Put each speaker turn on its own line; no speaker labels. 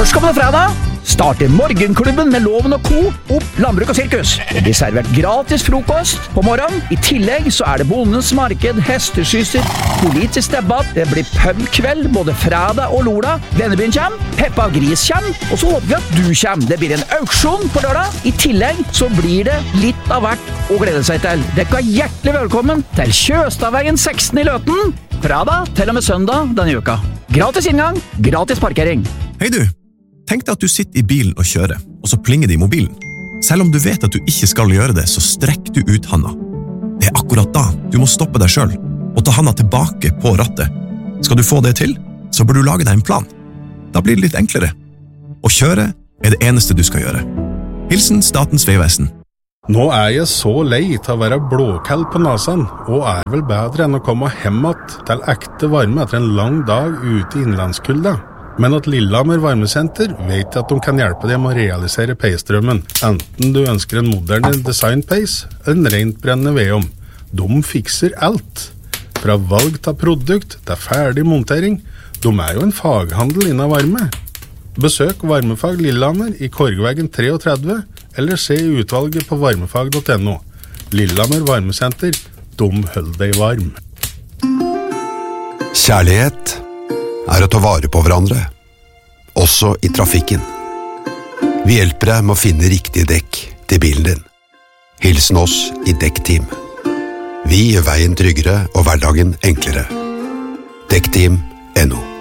Førstkommende fredag starter Morgenklubben med Loven og Co. opp Landbruk og Sirkus. Det blir servert gratis frokost på morgenen. I tillegg så det Bondens marked, hesteskysser, politisk debatt. Det blir pubkveld både fredag og lørdag. Vennebyen kommer, Peppa Gris kommer, og så håper vi at du kommer. Det blir en auksjon på lørdag. I tillegg så blir det litt av hvert å glede seg til. Dere er hjertelig velkommen til Kjøstadveien 16 i Løten. Fredag til og med søndag denne uka. Gratis inngang, gratis parkering.
Hei du! Tenk deg at du sitter i bilen og kjører, og så plinger det i mobilen. Selv om du vet at du ikke skal gjøre det, så strekk du ut handa. Det akkurat da du må stoppe deg selv, og ta handa tilbake på rattet. Skal du få det til, så bør du lage deg en plan. Da blir det litt enklere. Å kjøre det eneste du skal gjøre. Hilsen Statens vegvesen.
Nå jeg så lei til å være blåkall på nasen, og vel bedre enn å komme hjem til ekte varme etter en lang dag ute i innlandskulda. Men at Lillehammer Varmesenter vet at de kan hjelpe deg med å realisere peisdrømmen, enten du ønsker en moderne designpeis eller en rent brennende vedom. De fikser alt. Fra valg av produkt til ferdig montering. De jo en faghandel innen varme. Besøk Varmefag Lillehammer i Korgveggen 33, eller se utvalget på varmefag.no. Lillehammer Varmesenter, de holder deg varm.
Kjærlighet å ta vare på hverandre, også i trafikken. Vi hjelper deg med å finne riktige dekk til bilen din. Hilsen oss i Dekkteam. Vi gjør veien tryggere og hverdagen enklere. Dekkteam.no